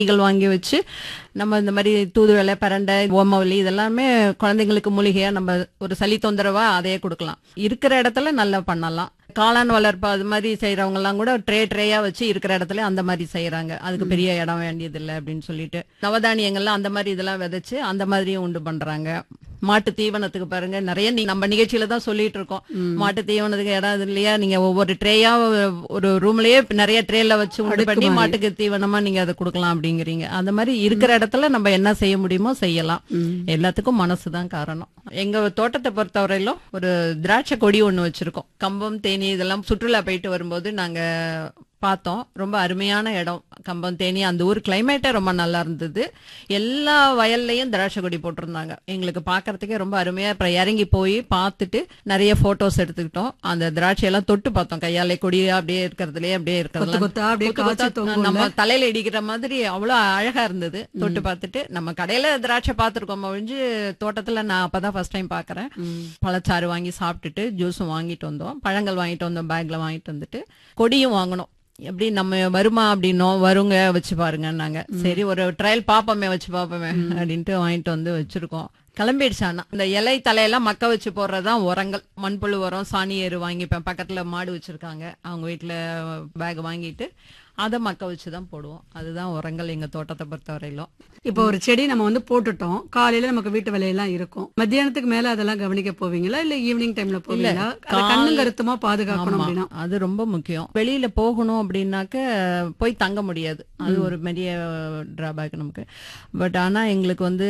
கள் வாங்கி வச்சு நம்ம இந்த மாதிரி தூதுவளை, பிரண்டை, ஓமவல்லி இதெல்லாமே குழந்தைங்களுக்கு மூலிகையா நம்ம ஒரு சளி தொந்தரவா அதையே கொடுக்கலாம். இருக்கிற இடத்துல நல்லா பண்ணலாம். காளான் வளர்ப்பு அது மாதிரி செய்யறவங்க எல்லாம் கூட ட்ரேயா வச்சு இருக்கிற இடத்துல அந்த மாதிரி செய்யறாங்க. அதுக்கு பெரிய இடம் வேண்டியது இல்லை அப்படின்னு சொல்லிட்டு நவதானியங்கள்லாம் அந்த மாதிரி இதெல்லாம் விதைச்சு அந்த மாதிரியும் உண்டு பண்றாங்க. மாட்டு தீவனத்துக்கு பாருங்க நிறைய நம்ம நிகழ்ச்சியில தான் சொல்லிட்டு இருக்கோம். மாட்டு தீவனத்துக்கு இடம் இல்லையா, நீங்க ஒவ்வொரு ட்ரேயா ஒரு ரூம்லயே நிறைய ட்ரேல வச்சு உண்டு பண்ணி மாட்டுக்கு தீவனமா நீங்க அதை கொடுக்கலாம் அப்படிங்கிறீங்க. அந்த மாதிரி இருக்கிற இடத்துல நம்ம என்ன செய்ய முடியுமோ செய்யலாம். எல்லாத்துக்கும் மனசுதான் காரணம். எங்க தோட்டத்தை பொறுத்தவரையிலும் ஒரு திராட்சை கொடி ஒண்ணு வச்சிருக்கோம். கம்பம், தேனி இதெல்லாம் சுற்றுலா போயிட்டு வரும்போது நாங்க பார்த்தோம். ரொம்ப அருமையான இடம். கம்பம், தேனி அந்த ஊர் கிளைமேட்டே ரொம்ப நல்லா இருந்தது. எல்லா வயல்லையும் திராட்சை கொடி போட்டிருந்தாங்க. எங்களுக்கு பாக்குறதுக்கே ரொம்ப அருமையா. அப்புறம் இறங்கி போய் பார்த்துட்டு நிறைய போட்டோஸ் எடுத்துக்கிட்டோம். அந்த திராட்சையெல்லாம் தொட்டு பார்த்தோம். கையாலே கொடியா அப்படியே இருக்கிறதுலயே அப்படியே இருக்கிறதுல நம்ம தலையில இடிக்கிற மாதிரி அவ்வளவு அழகா இருந்தது. தொட்டு பார்த்துட்டு நம்ம கடையில திராட்சை பார்த்திருக்கோம் ஒழிஞ்சு தோட்டத்துல நான் அப்பதான் ஃபர்ஸ்ட் டைம் பாக்குறேன். பழச்சாறு வாங்கி சாப்பிட்டுட்டு ஜூஸும் வாங்கிட்டு வந்தோம். பழங்கள் வாங்கிட்டு வந்தோம். பேக்ல வாங்கிட்டு வந்துட்டு கொடியும் வாங்கணும். எப்படி நம்ம வருமா அப்படின்னோம். வருங்க வச்சு பாருங்க. நாங்க சரி ஒரு ட்ரையல் பாப்போமே வச்சு பாப்போமே அப்படின்ட்டு வாங்கிட்டு வந்து வச்சிருக்கோம். கிளம்பிடுச்சானா இந்த இலை தலையெல்லாம் மக்க வச்சு போடுறதுதான் உரங்கள். மண்புழு உரம், சாணி ஏறு வாங்கிப்பேன். பக்கத்துல மாடு வச்சிருக்காங்க. அவங்க வீட்டுல பேக் வாங்கிட்டு அதை மக்க வச்சுதான் போடுவோம். அதுதான் உரங்கள் எங்க தோட்டத்தை பொறுத்தவரையிலும். இப்போ ஒரு செடி நம்ம வந்து போட்டுட்டோம். காலையில நமக்கு வீட்டு வேலையெல்லாம் இருக்கும். மத்தியானத்துக்கு மேல அதெல்லாம் கவனிக்க போவீங்களா இல்ல ஈவினிங் டைம்ல போவீங்களா? கண்ணும் கருத்துமா பாதுகாக்கணும் அப்படின்னா அது ரொம்ப முக்கியம். வெளியில போகணும் அப்படின்னாக்க போய் தங்க முடியாது. அது ஒரு பெரிய டிராபேக் நமக்கு. பட் ஆனா எங்களுக்கு வந்து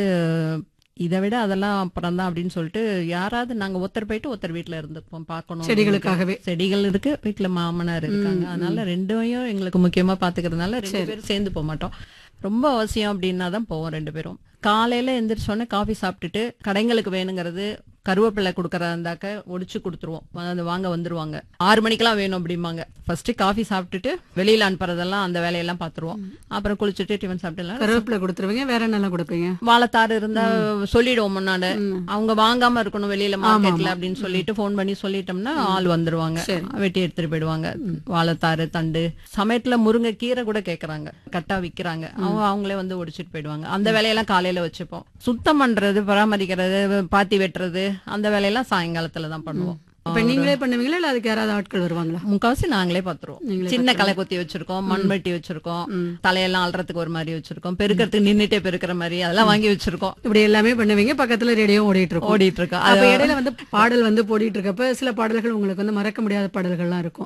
இதை விட அதெல்லாம் அப்புறம் தான் அப்படின்னு சொல்லிட்டு யாராவது நாங்க ஒருத்தர் போயிட்டு ஒருத்தர் வீட்டுல இருந்துப்போம். பார்க்கணும் செடிகளுக்காகவே. செடிகள் இருக்கு, வீட்டுல மாமனார் இருக்காங்க. அதனால ரெண்டையும் எங்களுக்கு முக்கியமா பாத்துக்கிறதுனால 2 பேரும் சேர்ந்து போக மாட்டோம். ரொம்ப அவசியம் அப்படின்னா தான் போவோம் 2 பேரும். காலையில எந்திரிச்சோன்னே காஃபி சாப்பிட்டுட்டு கடைங்களுக்கு வேணுங்கிறது கருவேப்பிலை கொடுக்கறதா இருந்தாக்க ஒடிச்சு கொடுத்துருவோம். அது வாங்க வந்துருவாங்க. 6 மணிக்கெல்லாம் வேணும் அப்படிம்பாங்க. ஃபர்ஸ்ட் காஃபி சாப்பிட்டுட்டு வெளியில அனுப்புறதெல்லாம் அந்த வேலையெல்லாம் பாத்துருவோம். அப்புறம் குளிச்சுட்டு டிஃபன் சாப்பிட்டு கருவேப்பிலை கொடுத்துருவீங்க. வேற என்னெல்லாம் கொடுப்பீங்க? வாழைத்தாறு இருந்தா சொல்லிடுவோம் முன்னாடி. அவங்க வாங்காம இருக்கணும் வெளியில மார்க்கெட்ல அப்படின்னு சொல்லிட்டு போன் பண்ணி சொல்லிட்டோம்னா ஆள் வந்துருவாங்க. வெட்டி எடுத்துட்டு போயிடுவாங்க. வாழைத்தாறு, தண்டு, சமயத்துல முருங்கை கீரை கூட கேக்குறாங்க. கட்டா விக்கிறாங்க. அவங்களே வந்து ஒடிச்சிட்டு போயிடுவாங்க. அந்த வேலையெல்லாம் காலையில வச்சுப்போம். சுத்தம் பண்றது, பராமரிக்கிறது, பாத்தி வெட்டுறது அந்த வேலையெல்லாம் சாயங்காலத்துல தான் பண்ணுவோம். இப்ப நீங்களே பண்ணுவீங்களா இல்ல அதுக்கு யாராவது ஆட்கள் வருவாங்களா? முக்காவாசி நாங்களே பாத்துருவோம். சின்ன களை கொத்தி வச்சிருக்கோம், மண்வெட்டி வச்சிருக்கோம், தலையெல்லாம் அல்றதுக்கு ஒரு மாதிரி வச்சிருக்கோம், பெருக்கிறதுக்கு நின்னுட்டே பெருக்கிற மாதிரி அதெல்லாம் வாங்கி வச்சிருக்கோம். இப்படி எல்லாமே பண்ணுவீங்க. பக்கத்துல ரேடியோ ஓடிட்டு இருக்கோம். இருக்கோம். அப்ப இடையில வந்து பாடல் வந்து போடிட்டு இருக்கப்ப சில பாடல்கள் உங்களுக்கு வந்து மறக்க முடியாத பாடல்கள்லாம் இருக்கும்.